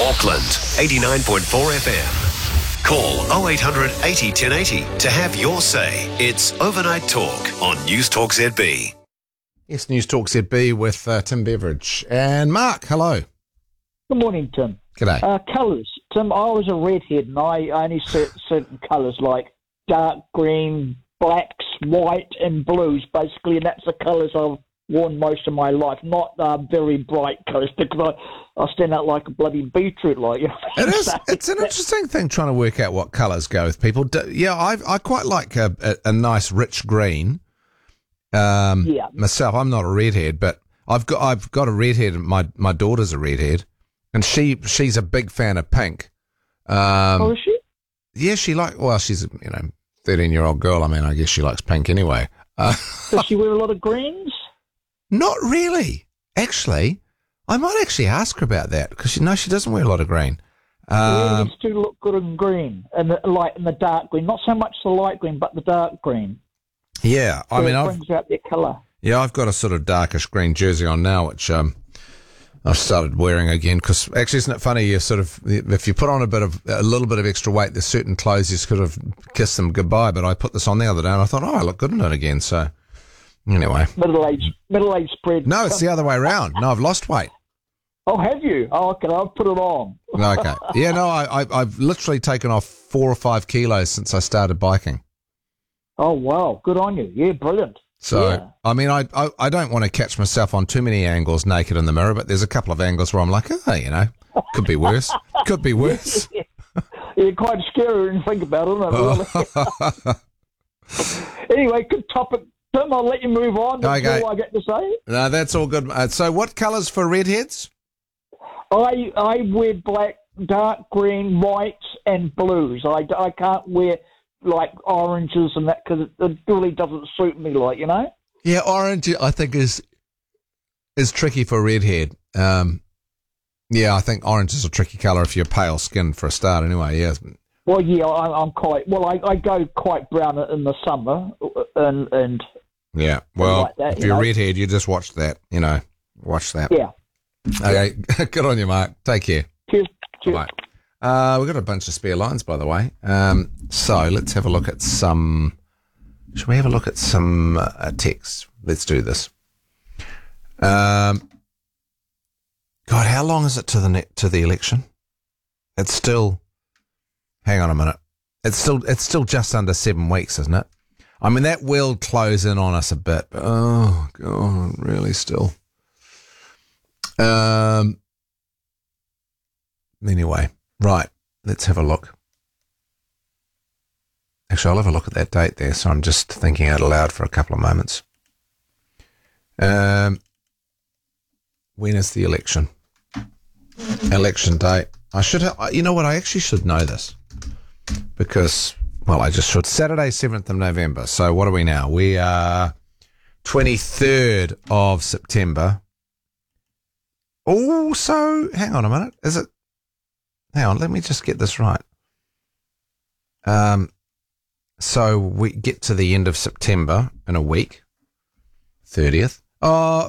Auckland, 89.4 FM. Call 0800 80 1080 to have your say. It's Overnight Talk on News Talk ZB. Yes, News Talk ZB with Tim Beveridge. And Mark, hello. Good morning, Tim. G'day. Colours. Tim, I was a redhead and I only see certain colours like dark green, blacks, white and blues, basically, and that's the colours I've worn most of my life, not very bright colours, because I stand out like a bloody beetroot, like, you know. It is. It's an interesting thing trying to work out what colours go with people. I quite like a nice rich green. Myself, I'm not a redhead, but I've got a redhead. My daughter's a redhead, and she's a big fan of pink. Is she? Yeah, she's a 13-year-old girl. I mean, I guess she likes pink anyway. Does she wear a lot of greens? Not really. Actually, I might actually ask her about that because she doesn't wear a lot of green. These two look good in green, and the dark green. Not so much the light green, but the dark green. Yeah, So it brings out their colour. Yeah, I've got a sort of darkish green jersey on now, which I've started wearing again. Because actually, isn't it funny? You sort of, if you put on a little bit of extra weight, there's certain clothes you sort of kiss them goodbye. But I put this on the other day, and I thought, I look good in it again. So anyway, middle-aged spread. No, it's the other way around. No, I've lost weight. Oh, have you? Oh, okay, I'll put it on. Okay. Yeah, no, I've literally taken off 4 or 5 kilos since I started biking. Oh, wow. Good on you. Yeah, brilliant. So, yeah. I mean, I don't want to catch myself on too many angles naked in the mirror, but there's a couple of angles where I'm like, could be worse. Could be worse. Yeah, quite scary when you think about it, isn't it, really? Anyway, good topic. Tim, I'll let you move on. That's all I get to say. No, that's all good. So what colours for redheads? I wear black, dark green, whites and blues. I can't wear like oranges and that because it really doesn't suit me, like, you know. Yeah, orange I think is tricky for redhead. Yeah, I think orange is a tricky colour if you're pale skinned for a start. Anyway, yeah. Well, yeah, I'm quite. Well, I go quite brown in the summer, and yeah. Well, like that, if you're a redhead, you just watch that. Watch that. Yeah. Okay, good on you, Mark. Take care. Cheers. Bye. We've got a bunch of spare lines, by the way. So let's have a look at some. Should we have a look at some texts? Let's do this. God, how long is it to the election? It's still. Hang on a minute. It's still just under 7 weeks, isn't it? I mean, that will close in on us a bit. But, oh God, really still. Anyway. Right, let's have a look. Actually, I'll have a look at that date there, so I'm just thinking out aloud for a couple of moments. When is the election? Election date. I should have, you know what, I actually should know this. Because, well, I just should. Saturday, 7th of November. So what are we now? We are 23rd of September. Oh, so, hang on a minute. Is it? Hang on, let me just get this right. So we get to the end of September in a week, 30th.